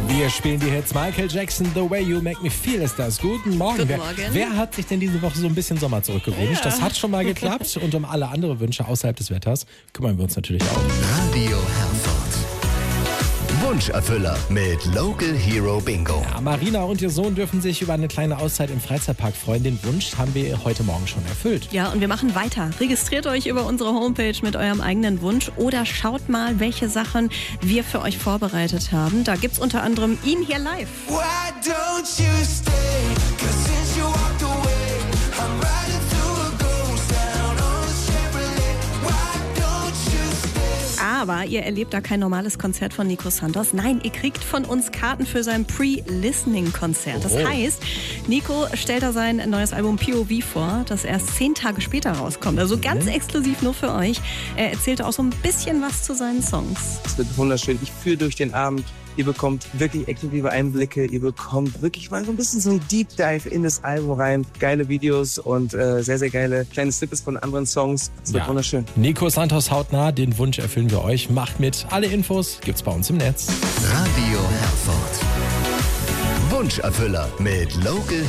Wir spielen die Hits Michael Jackson, The Way You Make Me Feel ist das. Guten Morgen. Guten Morgen. Wer hat sich denn diese Woche so ein bisschen Sommer zurückgewünscht? Das hat schon mal geklappt. Und um alle anderen Wünsche außerhalb des Wetters kümmern wir uns natürlich auch. Radio Herford. Wunscherfüller mit Local Hero Bingo. Ja, Marina und ihr Sohn dürfen sich über eine kleine Auszeit im Freizeitpark freuen. Den Wunsch haben wir heute Morgen schon erfüllt. Ja, und wir machen weiter. Registriert euch über unsere Homepage mit eurem eigenen Wunsch oder schaut mal, welche Sachen wir für euch vorbereitet haben. Da gibt's unter anderem ihn hier live. Why don't you stay? 'Cause since you walked away, I'm riding through a ghost town on a Chevrolet. Why don't you stay? Aber ihr erlebt da kein normales Konzert von Nico Santos. Nein, ihr kriegt von uns Karten für sein Pre-Listening-Konzert. Das heißt, Nico stellt da sein neues Album POV vor, das erst 10 Tage später rauskommt. Also ganz exklusiv nur für euch. Er erzählte auch so ein bisschen was zu seinen Songs. Es wird wunderschön. Ich führe durch den Abend. Ihr bekommt wirklich exklusive Einblicke. Ihr bekommt wirklich mal so ein bisschen so ein Deep Dive in das Album rein. Geile Videos und sehr, sehr geile kleine Snippets von anderen Songs. Es wird wunderschön. Nico Santos hautnah, den Wunsch erfüllen wir euch. Macht mit. Alle Infos gibt's bei uns im Netz. Radio Herford. Wunscherfüller mit Local